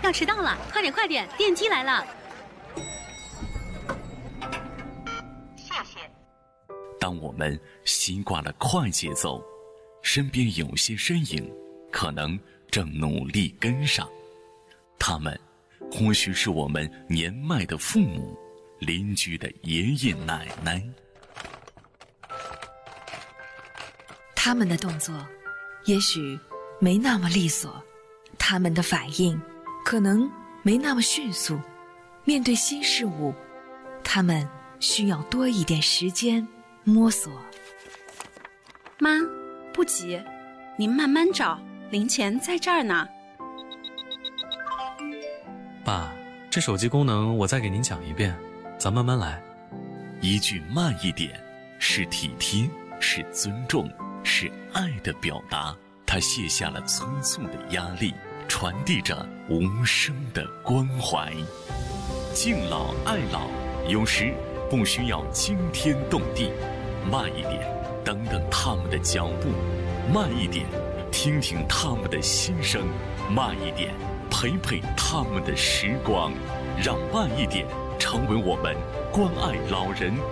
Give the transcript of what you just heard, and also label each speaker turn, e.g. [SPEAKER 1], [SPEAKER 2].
[SPEAKER 1] 要迟到了，快点快点，电梯来了。
[SPEAKER 2] 谢谢。
[SPEAKER 3] 当我们习惯了快节奏，身边有些身影可能正努力跟上，他们或许是我们年迈的父母、邻居的爷爷奶奶。
[SPEAKER 4] 他们的动作也许没那么利索，他们的反应可能没那么迅速，面对新事物，他们需要多一点时间摸索。
[SPEAKER 5] 妈，不急，您慢慢找，零钱在这儿呢。
[SPEAKER 6] 爸，这手机功能我再给您讲一遍，咱慢慢来。
[SPEAKER 3] 一句慢一点，是体贴，是尊重，是爱的表达。他卸下了催促的压力，传递着无声的关怀。敬老爱老，有时不需要惊天动地，慢一点，等等他们的脚步；慢一点，听听他们的心声；慢一点，陪陪他们的时光。让慢一点成为我们关爱老人